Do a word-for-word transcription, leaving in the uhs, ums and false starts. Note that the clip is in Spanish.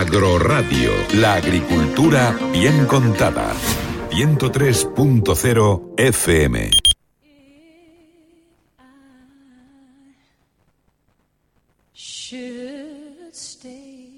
Agroradio, la agricultura bien contada. ciento tres punto cero F M. Should stay.